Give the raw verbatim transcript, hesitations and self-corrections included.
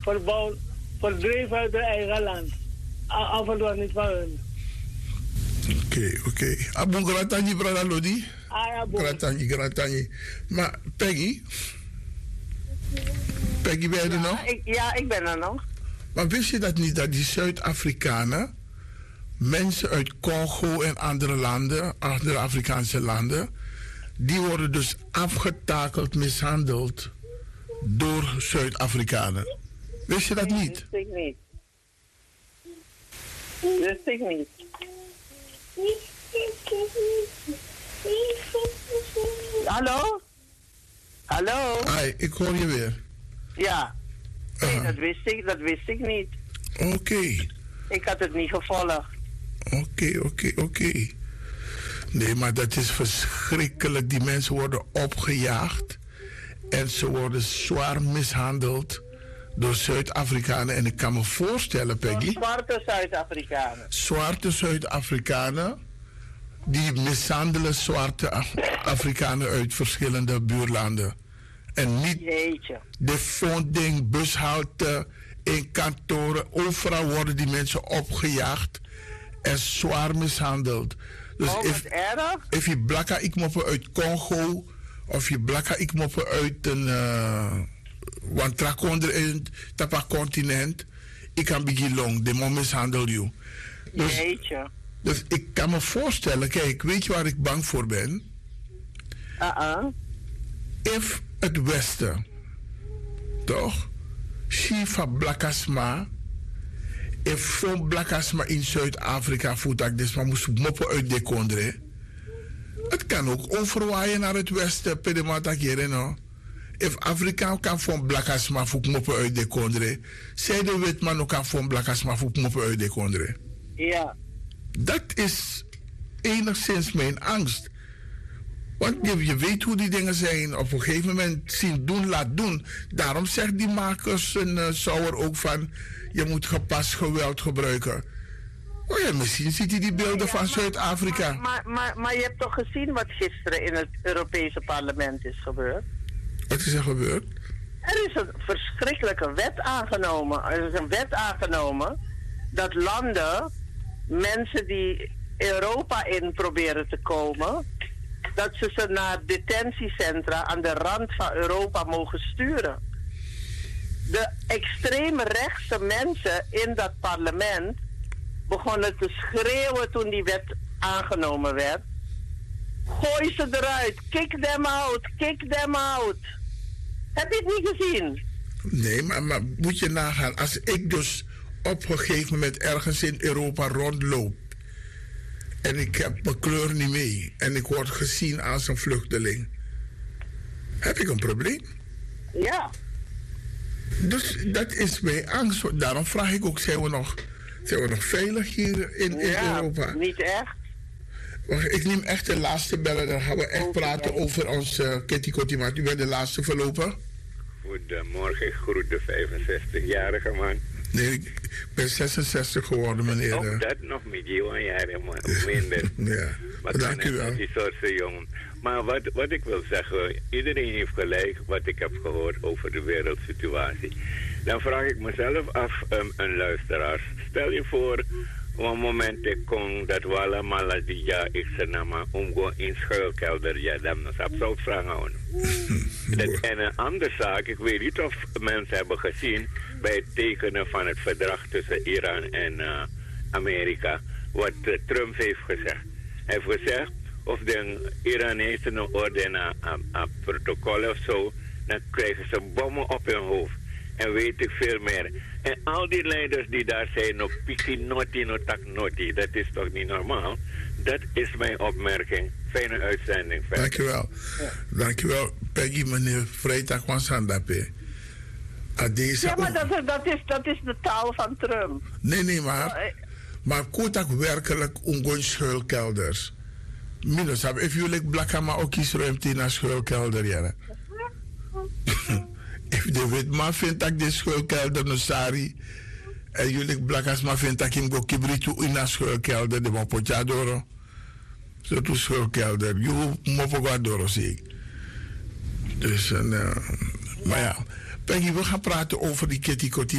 verbouwd, verdreven uit hun eigen land. Of het was niet van hun. Oké, okay, oké. Okay. Abon gratani brada Lodi. Ah ja, bon. Gratani, gratani. Maar Peggy? Peggy, ben je er ja, nog? Ik, ja, ik ben er nog. Maar wist je dat niet, dat die Zuid-Afrikanen, mensen uit Congo en andere landen, andere Afrikaanse landen, die worden dus afgetakeld, mishandeld door Zuid-Afrikanen. Wist je dat Nee, niet? wist ik niet. Wist ik niet. Hallo? Hallo? Ai, ik hoor je weer. Ja. Nee, Uh-huh. dat wist ik, dat wist ik niet. Oké. Okay. Ik had het niet gevolgd. Oké, okay, oké, okay, oké. Okay. Nee, maar dat is verschrikkelijk. Die mensen worden opgejaagd. En ze worden zwaar mishandeld door Zuid-Afrikanen. En ik kan me voorstellen, Peggy. Door zwarte Zuid-Afrikanen. Zwarte Zuid-Afrikanen. Die mishandelen zwarte Afrikanen uit verschillende buurlanden. En niet Jeetje. de funding, bushalte, in kantoren. Overal worden die mensen opgejaagd en zwaar mishandeld. Dus Oh, wat if, erg. if je blakka ik moppen uit Congo of je blakka ik moppen uit een uh, wantrakonde in het tapa continent, ik kan begin long, de man mishandel je. Dus, Jeetje. dus ik kan me voorstellen, kijk, weet je waar ik bang voor ben? Uh-uh. If het Westen, toch? Shifa Blakasma, if van Blakasma in Zuid-Afrika voelt dat dus maar moest moppen uit de kondre. Het kan ook overwaaien naar het Westen, pedemata keren, no? If Afrika kan van Blakasma voet moppen uit de kondre, zij de witman ook kan van Blakasma voet moppen uit de kondre. Ja. Dat is enigszins mijn angst. Want je, je weet hoe die dingen zijn. Op een gegeven moment zien doen, laat doen. Daarom zegt die makers en uh, Sauer ook van, je moet gepast geweld gebruiken. Oh ja, misschien ziet hij die beelden ja, van maar, Zuid-Afrika. Maar, maar, maar, maar je hebt toch gezien wat gisteren in het Europese parlement is gebeurd? Wat is er gebeurd? Er is een verschrikkelijke wet aangenomen. Er is een wet aangenomen dat landen, mensen die Europa in proberen te komen, dat ze ze naar detentiecentra aan de rand van Europa mogen sturen. De extreme rechtse mensen in dat parlement begonnen te schreeuwen toen die wet aangenomen werd. Gooi ze eruit, kick them out, kick them out. Heb je het niet gezien? Nee, maar, maar moet je nagaan, als ik dus op een gegeven moment ergens in Europa rondloop en ik heb mijn kleur niet mee en ik word gezien als een vluchteling, heb ik een probleem. Ja. Dus dat is mijn angst. Daarom vraag ik ook, zijn we nog, zijn we nog veilig hier in, in ja, Europa? Niet echt. Wacht, ik neem echt de laatste bellen, dan gaan we echt okay. praten over ons uh, Kitty Kotimaat. U bent de laatste verlopen. Goedemorgen, ik groet de vijfenzestigjarige man. Nee, ik ben zesenzestig geworden, meneer. Ook dat nog met jou jaren minder. Ja, maar dank u wel. Die soort jongen. Maar wat, wat ik wil zeggen, iedereen heeft gelijk wat ik heb gehoord over de wereldsituatie. Dan vraag ik mezelf af, um, een luisteraar. Stel je voor, op een moment ik kon dat we allemaal die ja, ik zei nou maar, omgaan in schuilkelder, ja, dan zou ik het vragen. En een andere zaak, ik weet niet of mensen hebben gezien bij het tekenen van het verdrag tussen Iran en uh, Amerika, wat uh, Trump heeft gezegd. Hij heeft gezegd, of de Iranezen een orde aan protocol of zo, dan krijgen ze bommen op hun hoofd. En weet ik veel meer. En al die leiders die daar zijn, nog piki noti, no tak noti, dat is toch niet normaal? Dat is mijn opmerking. Fijne uitzending. Fijne. Dankjewel. Ja. Dankjewel, Peggy, meneer Vrijdag van Sandape. Ja, maar dat is, dat, is, dat is de taal van Trump. Nee, nee, maar... Maar kotak werkelijk ongoing schuilkelders. Minus, if jullie blakama ook kies ruimte naar schuilkelder, ja. If de witman vindt dat de schuilkelder no sari, en jullie blakas maar vindt dat ik go kibritu in een schuilkelder, de mopotja doro. Zo to schuilkelder, je mopoga doro, zie ik. Dus, uh, maar ja, Peggy, we gaan praten over die Kitty Kotti.